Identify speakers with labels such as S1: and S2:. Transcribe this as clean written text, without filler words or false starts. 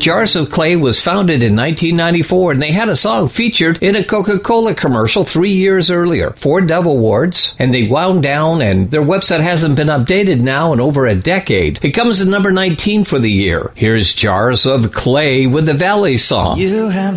S1: Jars of Clay was founded in 1994, and they had a song featured in a Coca-Cola commercial 3 years earlier. 4 Dove Awards, and they wound down, and their website hasn't been updated now in over a decade. It comes at number 19 for the year. Here's Jars of Clay with the Valley Song.
S2: You have